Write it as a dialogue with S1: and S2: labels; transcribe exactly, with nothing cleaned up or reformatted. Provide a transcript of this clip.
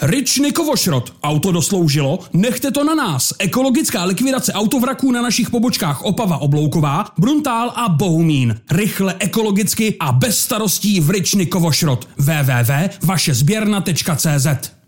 S1: Ryčny Kovošrot. Auto dosloužilo? Nechte to na nás. Ekologická likvidace autovraků na našich pobočkách Opava Oblouková, Bruntál a Bohumín. Rychle, ekologicky a bez starostí v Ryčny Kovošrot. w w w tečka vaše sběrna tečka cé zet